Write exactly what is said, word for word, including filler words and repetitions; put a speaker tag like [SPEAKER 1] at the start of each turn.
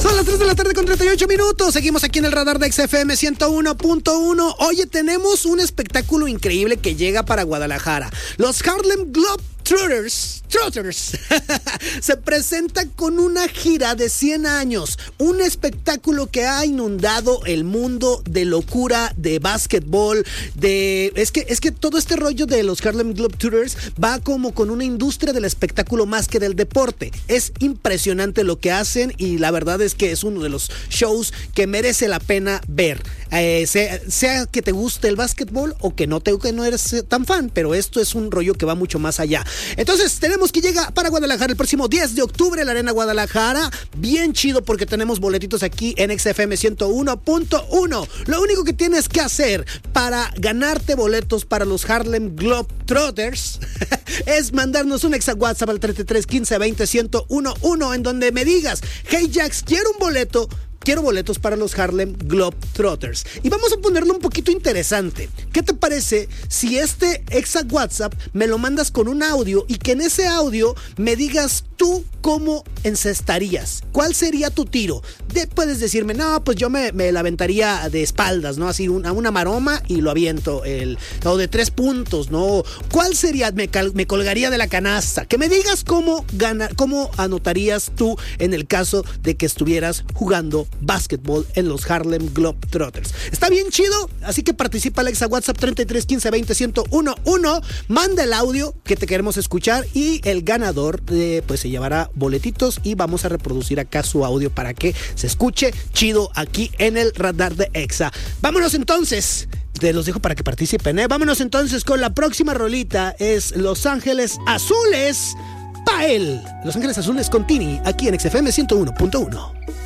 [SPEAKER 1] Son las tres de la tarde con treinta y ocho minutos. Seguimos aquí en el radar de X F M ciento uno punto uno. Oye, tenemos un espectáculo increíble que llega para Guadalajara. Los Harlem Globetrotters Trotters se presenta con una gira de cien años. Un espectáculo que ha inundado el mundo de locura, de básquetbol, de... Es que, es que todo este rollo de los Harlem Globetrotters va como con una industria del espectáculo más que del deporte. Es impresionante lo que hacen y la verdad es que es uno de los shows que merece la pena ver. Eh, sea, sea que te guste el básquetbol o que no, te, que no eres tan fan, pero esto es un rollo que va mucho más allá. Entonces tenemos que llega para Guadalajara el próximo diez de octubre, la Arena Guadalajara. Bien chido porque tenemos boletitos aquí en X F M ciento uno punto uno. Lo único que tienes que hacer para ganarte boletos para los Harlem Globetrotters es mandarnos un exa WhatsApp al treinta y tres quince veinte ciento uno en donde me digas: hey Jax, quiero un boleto. Quiero boletos para los Harlem Globetrotters. Y vamos a ponerlo un poquito interesante. ¿Qué te parece si este exa WhatsApp me lo mandas con un audio y que en ese audio me digas tú cómo encestarías? ¿Cuál sería tu tiro? De, puedes decirme, no, pues yo me, me la aventaría de espaldas, ¿no? Así una, una maroma y lo aviento. El, o de tres puntos, ¿no? ¿Cuál sería? Me, cal, me colgaría de la canasta. Que me digas cómo, gana, cómo anotarías tú en el caso de que estuvieras jugando básquetbol en los Harlem Globetrotters. Está bien chido, así que participa Alexa WhatsApp treinta y tres quince veinte ciento uno, manda el audio que te queremos escuchar y el ganador eh, pues se llevará boletitos y vamos a reproducir acá su audio para que se escuche chido aquí en el radar de Exa. Vámonos entonces. Te los dejo para que participen, ¿eh? Vámonos entonces con la próxima rolita. Es Los Ángeles Azules pa' él. Los Ángeles Azules con Tini aquí en X F M ciento uno punto uno.